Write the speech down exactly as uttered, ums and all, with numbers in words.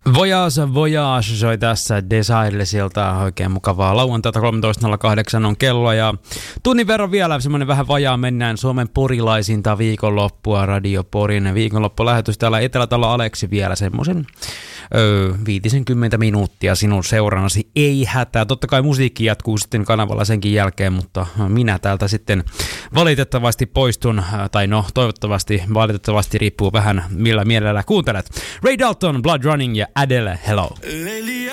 Voyage, Voyage soi tässä Desiresilta. Oikein mukavaa lauantaita, kolmetoista nolla kahdeksan on kello ja tunnin verran vielä semmoinen vähän vajaa mennään Suomen porilaisinta viikonloppua, Radio Porin viikonloppulähetys. Täällä Etelätalo Aleksi vielä semmoisen öö, viitisenkymmentä minuuttia sinun seurannasi. Ei hätää, totta kai musiikki jatkuu sitten kanavalla senkin jälkeen, mutta minä täältä sitten valitettavasti poistun, tai no toivottavasti, valitettavasti riippuu vähän millä mielellä kuuntelet. Ray Dalton, Blood Running ja Adele, Hello.